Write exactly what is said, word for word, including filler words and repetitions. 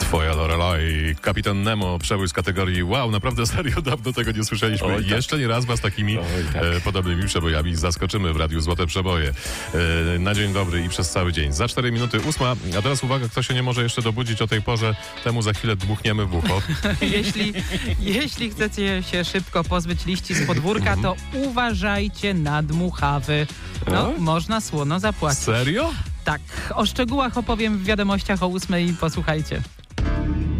Twoja Lorelai, Kapitan Nemo, przebój z kategorii wow, naprawdę serio, dawno tego nie słyszeliśmy. Oj, tak. Jeszcze nie raz was takimi Oj, tak. e, podobnymi przebojami zaskoczymy w Radiu Złote Przeboje. E, na dzień dobry i przez cały dzień. Za cztery minuty ósma, a teraz uwaga, kto się nie może jeszcze dobudzić o tej porze, temu za chwilę dmuchniemy w ucho. Jeśli, jeśli chcecie się szybko pozbyć liści z podwórka, to uważajcie na dmuchawy. No, A? można słono zapłacić. Serio? Tak, o szczegółach opowiem w wiadomościach o ósmej, posłuchajcie.